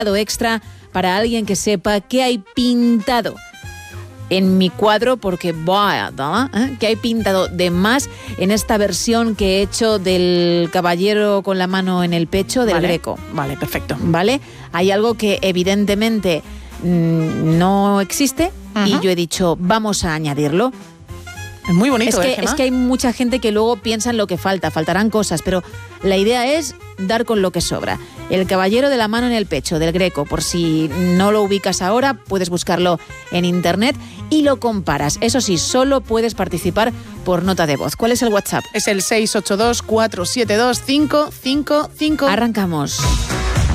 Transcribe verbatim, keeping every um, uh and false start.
extra para alguien que sepa qué hay pintado en mi cuadro, porque buah, ¿eh? ¿Qué hay pintado de más en esta versión que he hecho del caballero con la mano en el pecho del vale. Greco? Vale, perfecto. ¿Vale? Hay algo que evidentemente mmm, no existe, uh-huh. y yo he dicho, vamos a añadirlo. Es muy bonito, es que, ¿eh, Gemma? Es que hay mucha gente que luego piensa en lo que falta, faltarán cosas, pero la idea es dar con lo que sobra. El caballero de la mano en el pecho del Greco, por si no lo ubicas ahora, puedes buscarlo en internet y lo comparas. Eso sí, solo puedes participar por nota de voz. ¿Cuál es el WhatsApp? Es el seis ocho dos, cuatro siete dos, cinco cinco cinco. Arrancamos.